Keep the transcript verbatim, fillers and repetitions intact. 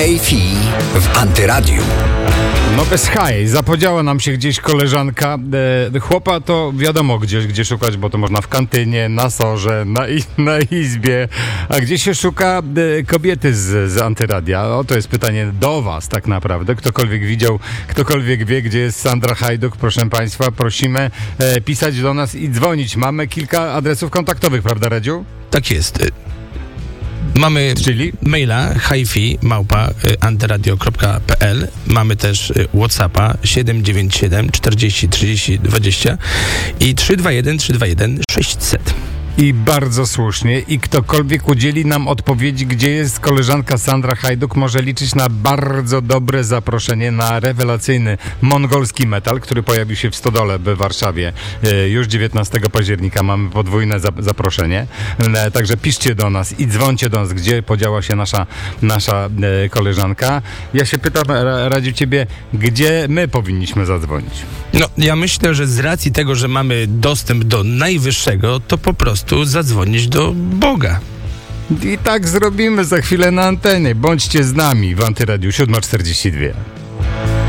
Hi-Fi w Antyradiu. No bez haj, zapodziała nam się gdzieś koleżanka. E, chłopa to wiadomo gdzie, gdzie szukać, bo to można w kantynie, na sorze, na, na izbie. A gdzie się szuka e, kobiety z, z Antyradia? O, to jest pytanie do was tak naprawdę. Ktokolwiek widział, ktokolwiek wie, gdzie jest Sandra Hajduk, proszę państwa, prosimy e, pisać do nas i dzwonić. Mamy kilka adresów kontaktowych, prawda, Radziu? Tak jest. Mamy Czyli? maila hifi małpa antyradio kropka p l. Mamy też WhatsAppa siedem dziewięć siedem czterdzieści trzydzieści dwadzieścia i trzy dwa jeden trzy dwa jeden sześćset. I bardzo słusznie. I ktokolwiek udzieli nam odpowiedzi, gdzie jest koleżanka Sandra Hajduk, może liczyć na bardzo dobre zaproszenie na rewelacyjny mongolski metal, który pojawił się w Stodole w Warszawie e, już dziewiętnastego października. Mamy podwójne za- zaproszenie. E, także piszcie do nas i dzwońcie do nas, gdzie podziała się nasza, nasza e, koleżanka. Ja się pytam, ra- Radziu, ciebie, gdzie my powinniśmy zadzwonić? No, ja myślę, że z racji tego, że mamy dostęp do najwyższego, to po prostu zadzwonić do Boga. I tak zrobimy za chwilę na antenie. Bądźcie z nami w Antyradiu siódma czterdzieści dwa.